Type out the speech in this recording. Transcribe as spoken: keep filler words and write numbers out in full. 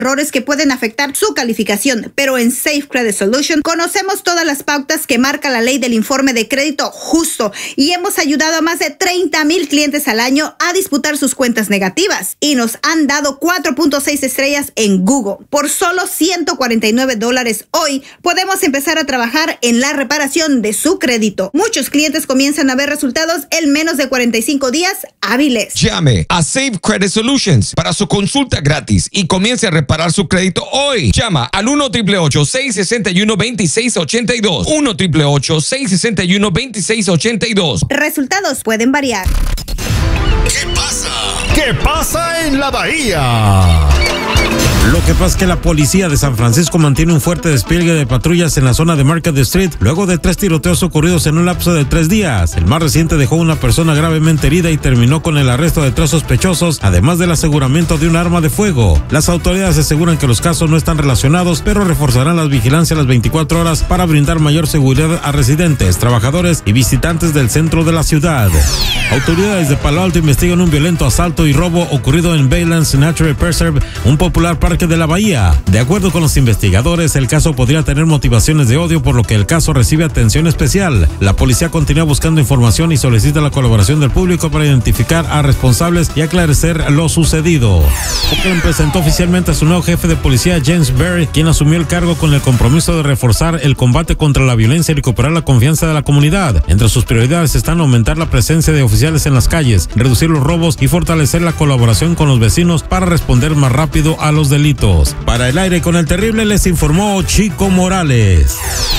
errores que pueden afectar su calificación, pero en Safe Credit Solution conocemos todas las pautas que marca la ley del informe de crédito justo y hemos ayudado a más de treinta mil clientes al año a disputar sus cuentas negativas y nos han dado cuatro punto seis estrellas en Google. Por solo ciento cuarenta y nueve dólares hoy podemos empezar a trabajar en la reparación de su crédito. Muchos clientes comienzan a ver resultados en menos de cuarenta y cinco días hábiles. Llame a Safe Credit Solutions para su consulta gratis y comience a reparar su crédito hoy. Llama al uno ocho ocho, seis seis uno, dos seis ocho dos. uno ocho ocho, seis seis uno, dos seis ocho dos. Resultados pueden variar. ¿Qué pasa? ¿Qué pasa en la Bahía? Lo que pasa es que la policía de San Francisco mantiene un fuerte despliegue de patrullas en la zona de Market Street luego de tres tiroteos ocurridos en un lapso de tres días. El más reciente dejó a una persona gravemente herida y terminó con el arresto de tres sospechosos, además del aseguramiento de un arma de fuego. Las autoridades aseguran que los casos no están relacionados, pero reforzarán la vigilancia las veinticuatro horas para brindar mayor seguridad a residentes, trabajadores y visitantes del centro de la ciudad. Autoridades de Palo Alto investigan un violento asalto y robo ocurrido en Baylands Natural Preserve, un popular parque de la bahía. De acuerdo con los investigadores, el caso podría tener motivaciones de odio, por lo que el caso recibe atención especial. La policía continúa buscando información y solicita la colaboración del público para identificar a responsables y aclarecer lo sucedido. Oakland presentó oficialmente a su nuevo jefe de policía, James Berry, quien asumió el cargo con el compromiso de reforzar el combate contra la violencia y recuperar la confianza de la comunidad. Entre sus prioridades están aumentar la presencia de oficiales en las calles, reducir los robos y fortalecer la colaboración con los vecinos para responder más rápido a los delitos. Para el aire con el terrible les informó Chico Morales.